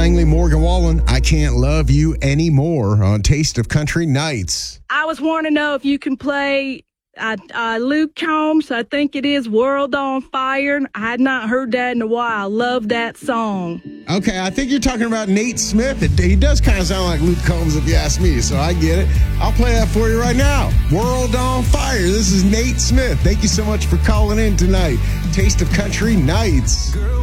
Langley, Morgan Wallen, I Can't Love You Anymore on Taste of Country Nights. I was wanting to know if you can play Luke Combs. I think it is World on Fire. I had not heard that in a while. Love that song. Okay, I think you're talking about Nate Smith. He does kind of sound like Luke Combs if you ask me, so I get it. I'll play that for you right now. World on Fire. This is Nate Smith. Thank you so much for calling in tonight. Taste of Country Nights.